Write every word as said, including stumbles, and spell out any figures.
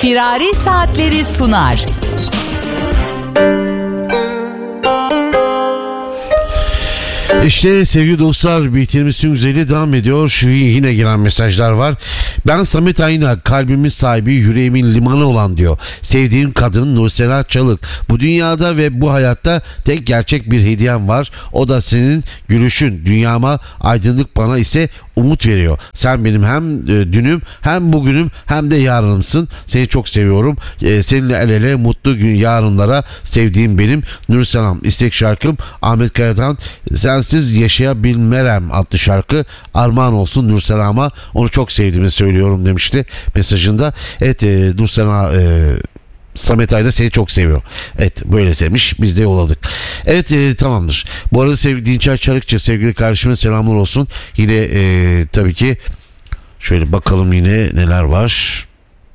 Firari Saatleri sunar. İşte sevgili dostlar, bitirmişsin güzeli devam ediyor. Şu yine gelen mesajlar var. Ben Samet Ayna, kalbimin sahibi, yüreğimin limanı olan diyor. Sevdiğim kadın Nursena Çalık. Bu dünyada ve bu hayatta tek gerçek bir hediyem var. O da senin gülüşün. Dünyama aydınlık, bana ise umut veriyor. Sen benim hem e, dünüm hem bugünüm hem de yarınımsın. Seni çok seviyorum. E, seninle el ele mutlu gün yarınlara, sevdiğim benim. Nurselam. İstek şarkım Ahmet Kaya'dan Sensiz Yaşayabilmerem adlı şarkı. Armağan olsun Nurselam'a. Onu çok sevdiğimi söylüyorum demişti mesajında. Evet e, Nursela e, Samet Ayna seni çok seviyor. Evet böyle demiş, biz de yolladık. Evet e, tamamdır. Bu arada sevgili Dinçer Çarıkçı, sevgili kardeşime selamlar olsun. Yine e, tabii ki şöyle bakalım yine neler var.